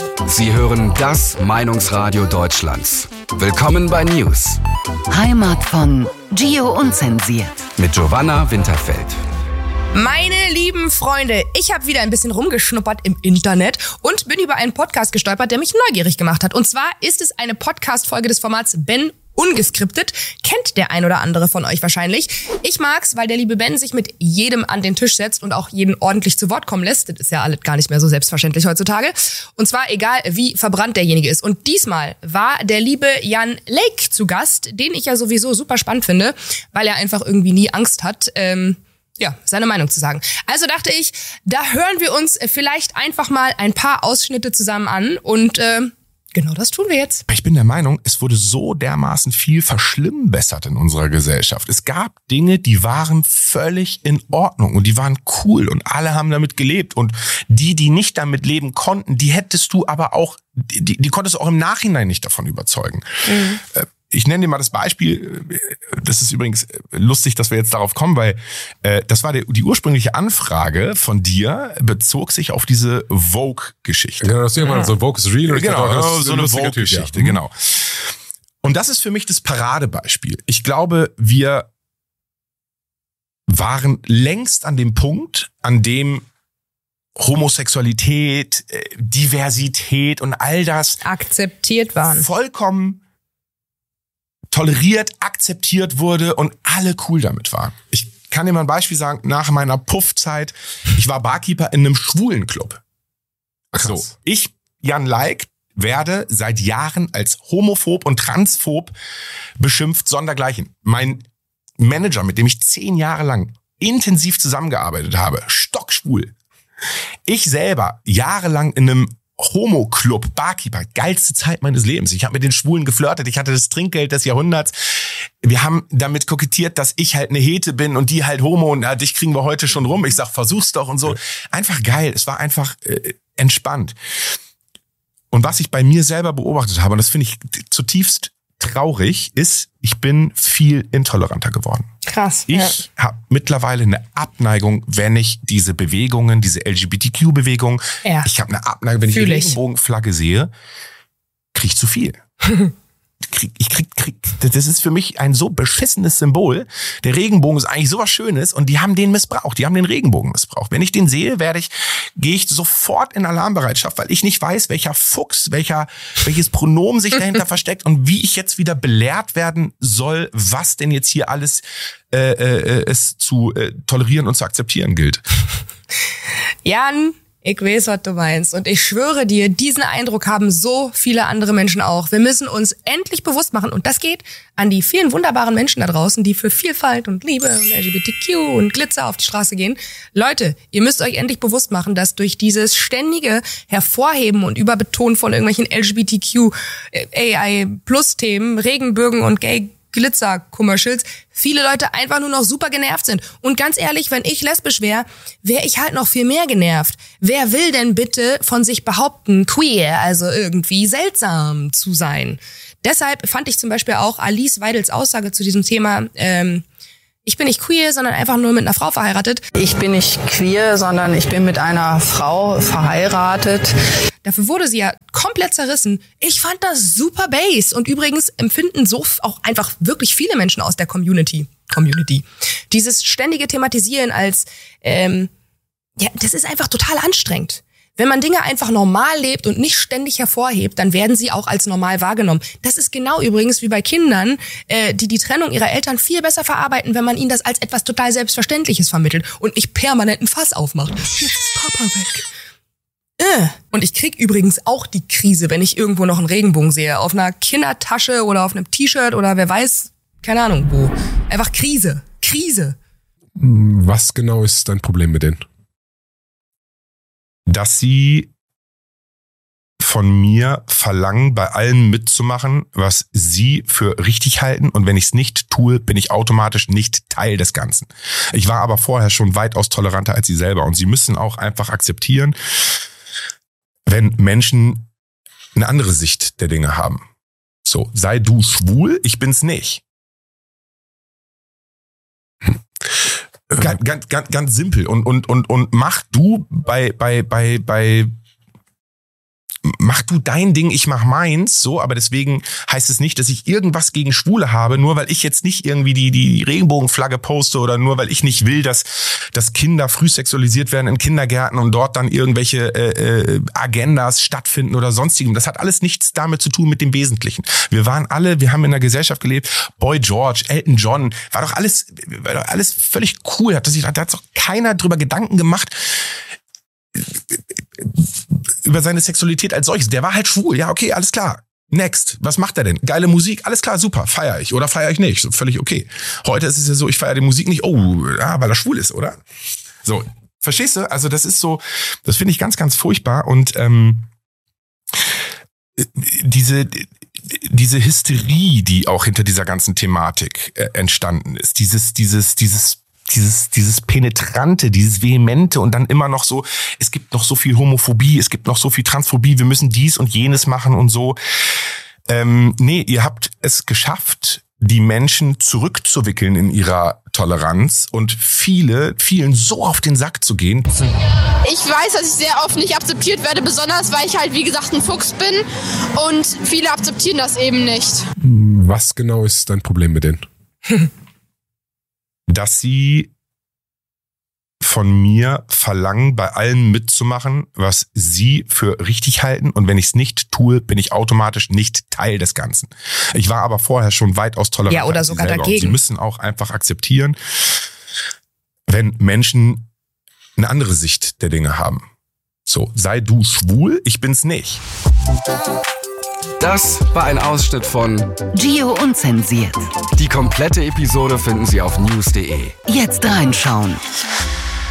Sie hören das Meinungsradio Deutschlands. Willkommen bei News. Heimat von Gio Unzensiert. Mit Giovanna Winterfeld. Meine lieben Freunde, ich habe wieder ein bisschen rumgeschnuppert im Internet und bin über einen Podcast gestolpert, der mich neugierig gemacht hat. Und zwar ist es eine Podcast-Folge des Formats Ben Ungeskriptet. Kennt der ein oder andere von euch wahrscheinlich. Ich mag's, weil der liebe Ben sich mit jedem an den Tisch setzt und auch jeden ordentlich zu Wort kommen lässt. Das ist ja alles gar nicht mehr so selbstverständlich heutzutage. Und zwar egal, wie verbrannt derjenige ist. Und diesmal war der liebe Jan Lake zu Gast, den ich ja sowieso super spannend finde, weil er einfach irgendwie nie Angst hat, seine Meinung zu sagen. Also dachte ich, da hören wir uns vielleicht einfach mal ein paar Ausschnitte zusammen an und genau das tun wir jetzt. Ich bin der Meinung, es wurde so dermaßen viel verschlimmbessert in unserer Gesellschaft. Es gab Dinge, die waren völlig in Ordnung und die waren cool und alle haben damit gelebt. Und die nicht damit leben konnten, die hättest du aber auch, die konntest du auch im Nachhinein nicht davon überzeugen. Mhm. Ich nenne dir mal das Beispiel, das ist übrigens lustig, dass wir jetzt darauf kommen, weil das war die ursprüngliche Anfrage von dir, bezog sich auf diese Vogue-Geschichte. Genau, das ist immer so Vogue is real. Genau, so eine Vogue-Geschichte, ja. Genau. Und das ist für mich das Paradebeispiel. Ich glaube, wir waren längst an dem Punkt, an dem Homosexualität, Diversität und all das akzeptiert waren. Vollkommen toleriert, akzeptiert wurde und alle cool damit waren. Ich kann dir mal ein Beispiel sagen, nach meiner Puffzeit, ich war Barkeeper in einem schwulen Club. So, ich, Jan Lake, werde seit Jahren als homophob und transphob beschimpft, sondergleichen. Mein Manager, mit dem ich 10 Jahre lang intensiv zusammengearbeitet habe, stockschwul. Ich selber jahrelang in einem Homo-Club, Barkeeper, geilste Zeit meines Lebens. Ich habe mit den Schwulen geflirtet, ich hatte das Trinkgeld des Jahrhunderts. Wir haben damit kokettiert, dass ich halt eine Hete bin und die halt Homo und dich kriegen wir heute schon rum. Ich sag, versuch's doch und so. Einfach geil, es war einfach entspannt. Und was ich bei mir selber beobachtet habe, und das finde ich zutiefst traurig, ist, ich bin viel intoleranter geworden. Krass. Ich habe mittlerweile eine Abneigung, wenn ich diese Bewegungen, diese LGBTQ-Bewegung, ich habe eine Abneigung, wenn ich die Regenbogenflagge sehe, krieg ich zu viel. Das ist für mich ein so beschissenes Symbol. Der Regenbogen ist eigentlich sowas Schönes und die haben den missbraucht. Die haben den Regenbogen missbraucht. Wenn ich den sehe, gehe ich sofort in Alarmbereitschaft, weil ich nicht weiß, welcher Fuchs, welches Pronomen sich dahinter versteckt und wie ich jetzt wieder belehrt werden soll, was denn jetzt hier alles es zu tolerieren und zu akzeptieren gilt. Jan, ich weiß, was du meinst. Und ich schwöre dir, diesen Eindruck haben so viele andere Menschen auch. Wir müssen uns endlich bewusst machen. Und das geht an die vielen wunderbaren Menschen da draußen, die für Vielfalt und Liebe und LGBTQ und Glitzer auf die Straße gehen. Leute, ihr müsst euch endlich bewusst machen, dass durch dieses ständige Hervorheben und Überbetonen von irgendwelchen LGBTQ, AI-Plus-Themen, Regenbögen und Gay-Glitzer-Commercials viele Leute einfach nur noch super genervt sind. Und ganz ehrlich, wenn ich lesbisch wäre ich halt noch viel mehr genervt. Wer will denn bitte von sich behaupten, queer, also irgendwie seltsam zu sein? Deshalb fand ich zum Beispiel auch Alice Weidels Aussage zu diesem Thema, ich bin nicht queer, sondern einfach nur mit einer Frau verheiratet. Ich bin nicht queer, sondern ich bin mit einer Frau verheiratet. Dafür wurde sie ja komplett zerrissen. Ich fand das super Bass. Und übrigens empfinden so auch einfach wirklich viele Menschen aus der Community. Dieses ständige Thematisieren als, das ist einfach total anstrengend. Wenn man Dinge einfach normal lebt und nicht ständig hervorhebt, dann werden sie auch als normal wahrgenommen. Das ist genau übrigens wie bei Kindern, die Trennung ihrer Eltern viel besser verarbeiten, wenn man ihnen das als etwas total Selbstverständliches vermittelt und nicht permanent ein Fass aufmacht. Jetzt ist Papa weg. Und ich krieg übrigens auch die Krise, wenn ich irgendwo noch einen Regenbogen sehe. Auf einer Kindertasche oder auf einem T-Shirt oder wer weiß, keine Ahnung wo. Einfach Krise. Was genau ist dein Problem mit denen? Dass sie von mir verlangen, bei allem mitzumachen, was sie für richtig halten. Und wenn ich es nicht tue, bin ich automatisch nicht Teil des Ganzen. Ich war aber vorher schon weitaus toleranter als sie selber. Und sie müssen auch einfach akzeptieren, wenn Menschen eine andere Sicht der Dinge haben. So, sei du schwul, ich bin's nicht. Ganz simpel. Und mach du bei mach du dein Ding, ich mach meins, so, aber deswegen heißt es nicht, dass ich irgendwas gegen Schwule habe, nur weil ich jetzt nicht irgendwie die Regenbogenflagge poste oder nur weil ich nicht will, dass Kinder früh sexualisiert werden in Kindergärten und dort dann irgendwelche Agendas stattfinden oder sonstigem. Das hat alles nichts damit zu tun mit dem Wesentlichen. Wir haben in einer Gesellschaft gelebt, Boy George, Elton John, war doch alles völlig cool, da hat doch keiner drüber Gedanken gemacht, über seine Sexualität als solches. Der war halt schwul. Ja, okay, alles klar. Next. Was macht er denn? Geile Musik? Alles klar, super. Feiere ich oder feiere ich nicht? So, völlig okay. Heute ist es ja so, ich feiere die Musik nicht. Oh, ja, weil er schwul ist, oder? So, verstehst du? Also das ist so, das finde ich ganz, ganz furchtbar. Und diese Hysterie, die auch hinter dieser ganzen Thematik entstanden ist, dieses Penetrante, dieses Vehemente und dann immer noch so, es gibt noch so viel Homophobie, es gibt noch so viel Transphobie, wir müssen dies und jenes machen und so. Nee, ihr habt es geschafft, die Menschen zurückzuwickeln in ihrer Toleranz und vielen so auf den Sack zu gehen. Ich weiß, dass ich sehr oft nicht akzeptiert werde, besonders weil ich halt, wie gesagt, ein Fuchs bin und viele akzeptieren das eben nicht. Was genau ist dein Problem mit denen? Dass sie von mir verlangen, bei allem mitzumachen, was sie für richtig halten. Und wenn ich es nicht tue, bin ich automatisch nicht Teil des Ganzen. Ich war aber vorher schon weitaus tolerant. Ja, oder sogar dagegen. Und sie müssen auch einfach akzeptieren, wenn Menschen eine andere Sicht der Dinge haben. So, sei du schwul, ich bin's nicht. Das war ein Ausschnitt von Gio Unzensiert. Die komplette Episode finden Sie auf news.de. Jetzt reinschauen.